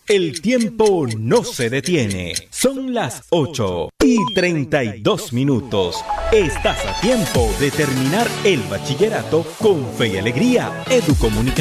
El tiempo no se detiene. Son las 8:32. Estás a tiempo de terminar el bachillerato con fe y alegría. Educomunicación.